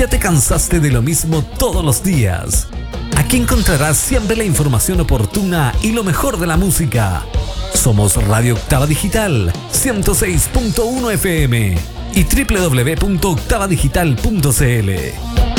¿Ya te cansaste de lo mismo todos los días? Aquí encontrarás siempre la información oportuna y lo mejor de la música. Somos Radio Octava Digital, 106.1 FM y www.octavadigital.cl.